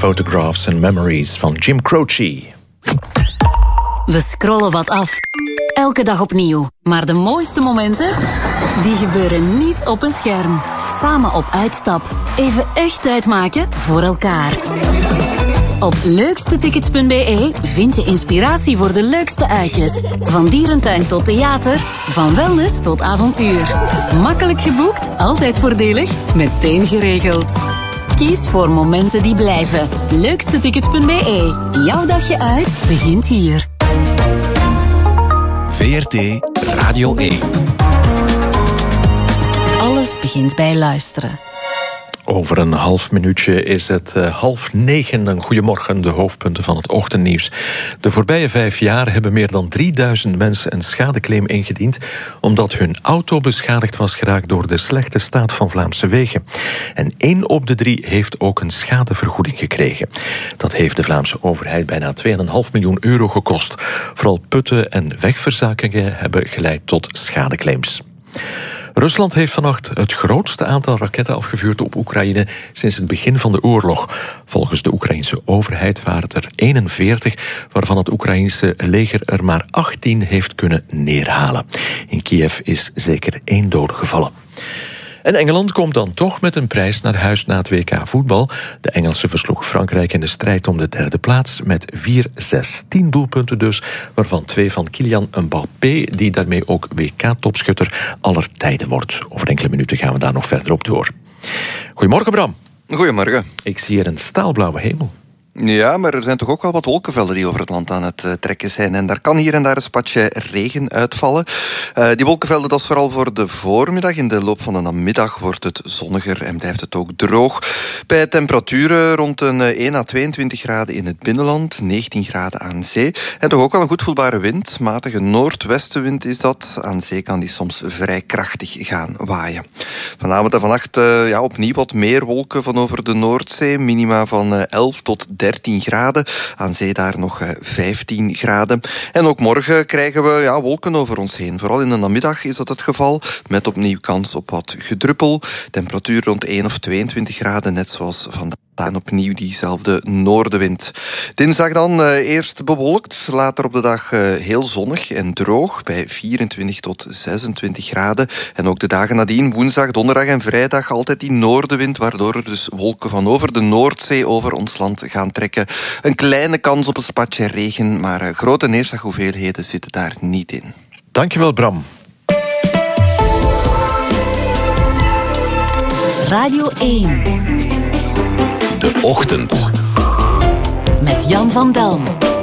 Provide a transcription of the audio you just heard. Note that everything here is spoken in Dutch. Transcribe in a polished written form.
Photographs and Memories van Jim Croce. We scrollen wat af. Elke dag opnieuw. Maar de mooiste momenten, die gebeuren niet op een scherm. Samen op uitstap. Even echt tijd maken voor elkaar. Op leukstetickets.be vind je inspiratie voor de leukste uitjes. Van dierentuin tot theater, van wellness tot avontuur. Makkelijk geboekt, altijd voordelig, meteen geregeld. Kies voor momenten die blijven. Leukstetickets.be. Jouw dagje uit begint hier. VRT Radio 1. Alles begint bij luisteren. Over een half minuutje is het 8:30. Een goedemorgen, de hoofdpunten van het ochtendnieuws. De voorbije 5 jaar hebben meer dan 3000 mensen een schadeclaim ingediend omdat hun auto beschadigd was geraakt door de slechte staat van Vlaamse wegen. En 1 op de 3 heeft ook een schadevergoeding gekregen. Dat heeft de Vlaamse overheid bijna 2,5 miljoen euro gekost. Vooral putten en wegverzakingen hebben geleid tot schadeclaims. Rusland heeft vannacht het grootste aantal raketten afgevuurd op Oekraïne sinds het begin van de oorlog. Volgens de Oekraïnse overheid waren het er 41, waarvan het Oekraïnse leger er maar 18 heeft kunnen neerhalen. In Kiev is zeker 1 dode gevallen. En Engeland komt dan toch met een prijs naar huis na het WK voetbal. De Engelsen versloeg Frankrijk in de strijd om de 3e plaats met 4-6. 10 doelpunten dus, waarvan 2 van Kylian Mbappé, die daarmee ook WK-topschutter aller tijden wordt. Over enkele minuten gaan we daar nog verder op door. Goedemorgen, Bram. Goedemorgen. Ik zie hier een staalblauwe hemel. Ja, maar er zijn toch ook wel wat wolkenvelden die over het land aan het trekken zijn. En daar kan hier en daar een spatje regen uitvallen. Die wolkenvelden, dat is vooral voor de voormiddag. In de loop van de namiddag wordt het zonniger en blijft het ook droog. Bij temperaturen rond een 1 à 22 graden in het binnenland, 19 graden aan zee. En toch ook wel een goed voelbare wind. Matige noordwestenwind is dat. Aan zee kan die soms vrij krachtig gaan waaien. Vanavond en vannacht opnieuw wat meer wolken van over de Noordzee. Minima van 11 tot 13 graden. Aan zee daar nog 15 graden. En ook morgen krijgen we wolken over ons heen. Vooral in de namiddag is dat het geval. Met opnieuw kans op wat gedruppel. Temperatuur rond 1 of 22 graden. Net zoals vandaag. En opnieuw diezelfde noordenwind. Dinsdag dan eerst bewolkt. Later op de dag heel zonnig en droog. Bij 24 tot 26 graden. En ook de dagen nadien, woensdag, donderdag en vrijdag, altijd die noordenwind. Waardoor er dus wolken van over de Noordzee over ons land gaan trekken. Een kleine kans op een spatje regen. Maar grote neerslaghoeveelheden zitten daar niet in. Dankjewel, Bram. Radio 1. De ochtend. Met Jan van Delm.